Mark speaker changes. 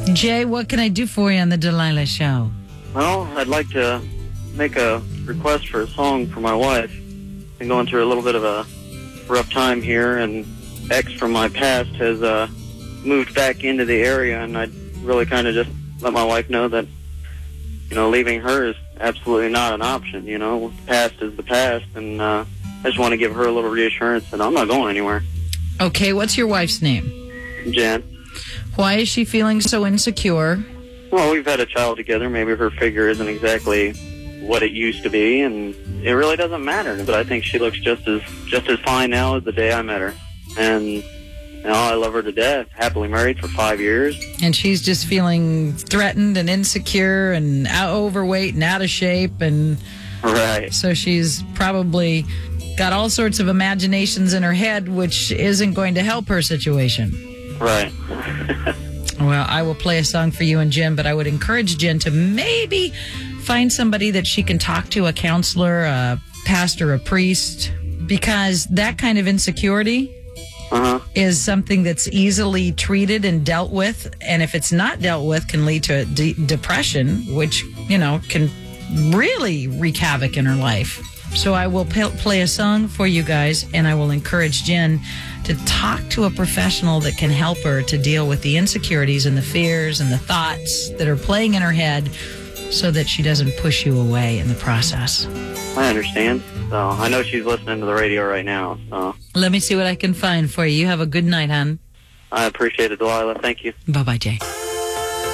Speaker 1: Jay, what can I do for you on the Delilah Show?
Speaker 2: Well, I'd like to make a request for a song for my wife. I'm going through a little bit of a rough time here, and ex from my past has moved back into the area, and I'd really kind of just let my wife know that, leaving her is absolutely not an option. The past is the past, and I just want to give her a little reassurance that I'm not going anywhere.
Speaker 1: Okay, what's your wife's name?
Speaker 2: Jen.
Speaker 1: Why is she feling so insecure?
Speaker 2: Well, we've had a child together. Maybe her figure isn't exactly what it used to be, and it really doesn't matter. But I think she looks just as fine now as the day I met her. And I love her to death. Happily married for 5 years.
Speaker 1: And she's just feeling threatened and insecure and overweight and out of shape. And
Speaker 2: right.
Speaker 1: So she's probably got all sorts of imaginations in her head, which isn't going to help her situation.
Speaker 2: Right.
Speaker 1: Well, I will play a song for you and Jen, but I would encourage Jen to maybe find somebody that she can talk to, a counselor, a pastor, a priest, because that kind of insecurity is something that's easily treated and dealt with. And if it's not dealt with, can lead to depression, which, can really wreak havoc in her life. So I will play a song for you guys, and I will encourage Jen to talk to a professional that can help her to deal with the insecurities and the fears and the thoughts that are playing in her head so that she doesn't push you away in the process.
Speaker 2: I understand. So I know she's listening to the radio right now. So
Speaker 1: let me see what I can find for you. You have a good night, hon.
Speaker 2: I appreciate it, Delilah. Thank you.
Speaker 1: Bye-bye, Jay.